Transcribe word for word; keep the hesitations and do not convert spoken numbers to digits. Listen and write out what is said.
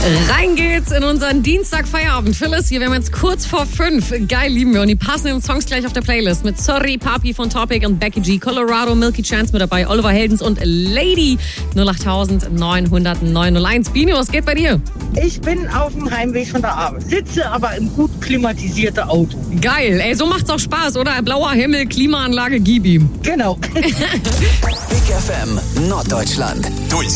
Rein geht's in unseren Dienstag-Feierabend. Phyllis hier, wir haben jetzt kurz vor fünf. Geil, lieben wir. Und die passenden Songs gleich auf der Playlist mit Sorry, Papi von Topic und Becky G. Colorado, Milky Chance mit dabei, Oliver Heldens und Lady null acht neun null null neun null eins. Bino, was geht bei dir? Ich bin auf dem Heimweg von der Arbeit, sitze aber im gut klimatisierten Auto. Geil, ey, so macht's auch Spaß, oder? Blauer Himmel, Klimaanlage, gib ihm. Genau. Big F M Norddeutschland. Durch.